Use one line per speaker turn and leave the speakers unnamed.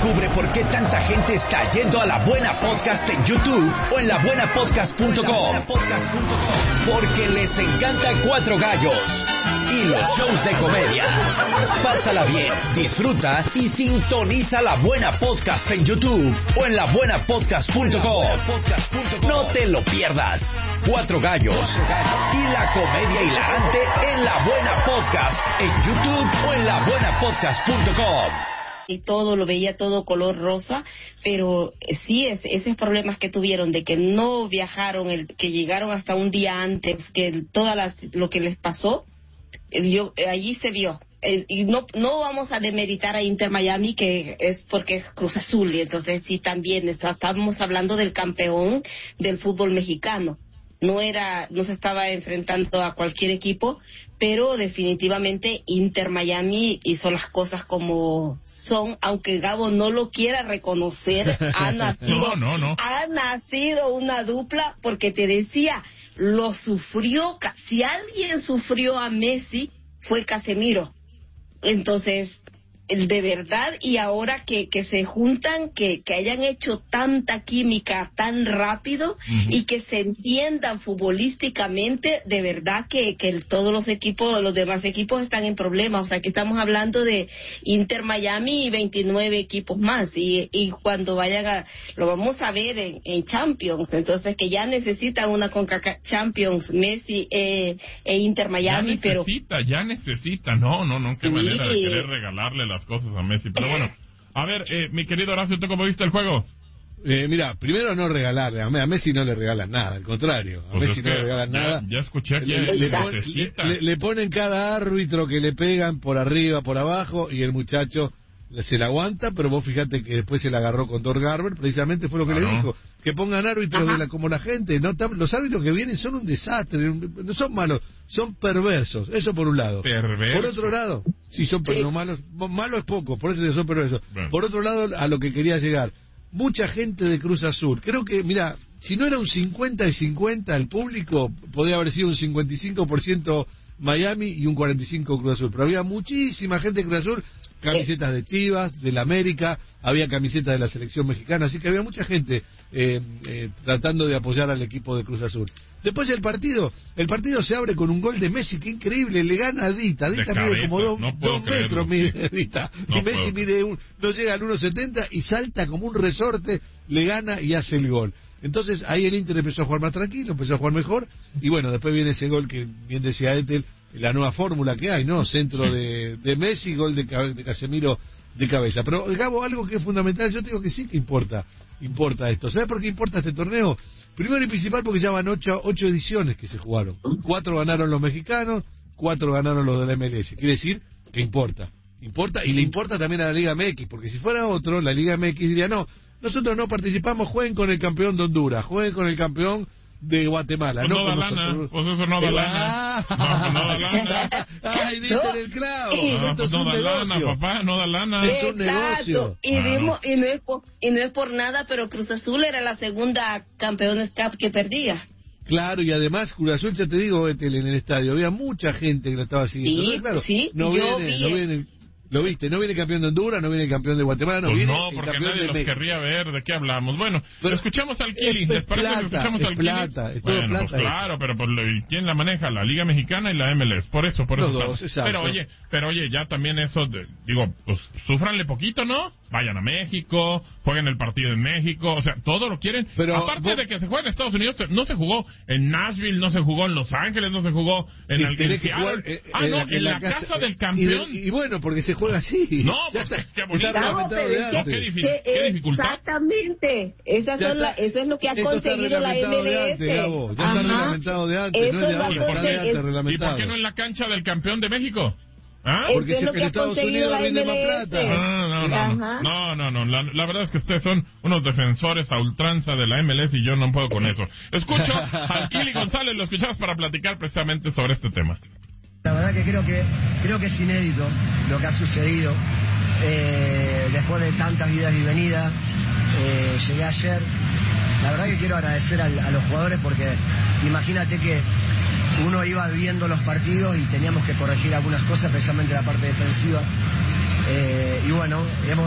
Descubre por qué tanta gente está yendo a La Buena Podcast en YouTube o en labuenapodcast.com. Porque les encanta Cuatro Gallos y los shows de comedia. Pásala bien, disfruta y sintoniza La Buena Podcast en YouTube o en labuenapodcast.com. No te lo pierdas. Cuatro Gallos y la comedia hilarante en La Buena Podcast en YouTube o en labuenapodcast.com.
Y todo, lo veía todo color rosa, pero sí, esos problemas que tuvieron de que no viajaron, que llegaron hasta un día antes, que lo que les pasó, allí se vio. Y no vamos a demeritar a Inter Miami, que es porque es Cruz Azul, y entonces sí, también estamos hablando del campeón del fútbol mexicano. No se estaba enfrentando a cualquier equipo, pero definitivamente Inter Miami hizo las cosas como son, aunque Gabo no lo quiera reconocer. Ha nacido una dupla, porque te decía, lo sufrió. Si alguien sufrió a Messi fue Casemiro. Entonces, de verdad, y ahora que se juntan, que hayan hecho tanta química tan rápido, y que se entiendan futbolísticamente, de verdad que todos los demás equipos están en problemas. O sea, que estamos hablando de Inter Miami y 29 equipos más, y cuando lo vamos a ver en Champions, entonces que ya necesitan una CONCACAF Champions, Messi e Inter Miami,
ya necesita, no, qué manera de querer regalarle las cosas a Messi, pero bueno, a ver, mi querido Horacio, ¿tú cómo viste el juego?
Mira, primero no regalarle, a Messi no le regalan nada, al contrario, a Messi no le regalan nada.
Ya escuché que
le ponen cada árbitro que le pegan por arriba, por abajo, y el muchacho se la aguanta, pero vos fíjate que después se la agarró con Thor Garber, precisamente fue lo que le dijo, que pongan árbitros como la gente, los árbitros que vienen son un desastre, no son malos, son perversos, eso por un lado.
¿Perversos?
Por otro lado, sí son malos, malo es poco, por eso son perversos. Bueno. Por otro lado, a lo que quería llegar, mucha gente de Cruz Azul, creo que, mira, si no era un 50 y 50 el público, podría haber sido un 55% Miami y un 45% Cruz Azul, pero había muchísima gente de Cruz Azul, camisetas de Chivas, del América, había camisetas de la selección mexicana, así que había mucha gente tratando de apoyar al equipo de Cruz Azul. Después el partido se abre con un gol de Messi, que increíble, le gana a Dita mide como 2 metros, mide Dita, y Messi no llega al 1.70 y salta como un resorte, le gana y hace el gol. Entonces ahí el Inter empezó a jugar más tranquilo, empezó a jugar mejor, y bueno, después viene ese gol que bien decía Ethel, la nueva fórmula que hay, ¿no? Centro de Messi, gol de Casemiro de cabeza. Pero, Gabo, algo que es fundamental, yo te digo que sí que importa esto. ¿Sabes por qué importa este torneo? Primero y principal porque ya van 8 ediciones que se jugaron. 4 ganaron los mexicanos, 4 ganaron los de la MLS. Quiere decir que importa, y le importa también a la Liga MX, porque si fuera otro, la Liga MX diría, no, nosotros no participamos, jueguen con el campeón de Honduras, jueguen con el campeón de Guatemala.
Pues no da lana, pues eso no da lana. No da lana.
Ay, diste en el clavo.
Pues no da lana, papá, no da lana.
Es un negocio.
Y no es por nada, pero Cruz Azul era la segunda Campeones Cup que perdía.
Claro, y además Cruz Azul, ya te digo, en el estadio había mucha gente que lo estaba siguiendo.
Sí,
no, claro,
sí,
no viene. Lo viste, no viene el campeón de Honduras, no viene el campeón de Guatemala, no
pues
viene
no, porque nadie los querría ver, ¿de qué hablamos? Bueno, pero escuchamos al Killing, ¿les parece que escuchamos al Killing?
Es todo
bueno,
plata,
pues claro, pero ¿quién la maneja? La Liga Mexicana y la MLS, por eso.
Los dos, exacto.
Pero oye, ya también eso, pues súfranle poquito, ¿no? Vayan a México, jueguen el partido en México, o sea, todo lo quieren. Pero aparte de que se juega en Estados Unidos, no se jugó en Nashville, no se jugó en Los Ángeles, no se jugó en Seattle. En la casa del campeón.
Y bueno, porque se juega así.
No, pues qué bonito. Qué dificultad.
Exactamente. Eso es lo que ha conseguido la MLS.
Ya está reglamentado de antes, no es de ahora, está de antes reglamentado.
¿Y por qué no en la cancha del campeón de México?
Porque si en Estados Unidos rinde más plata.
No. La verdad es que ustedes son unos defensores a ultranza de la MLS y yo no puedo con eso. Escucho a Kili González, lo escuchamos para platicar precisamente sobre este tema.
La verdad que creo que es inédito lo que ha sucedido. Después de tantas idas y venidas, llegué ayer. La verdad que quiero agradecer a los jugadores, porque imagínate que uno iba viendo los partidos y teníamos que corregir algunas cosas, especialmente la parte defensiva. Y bueno, hemos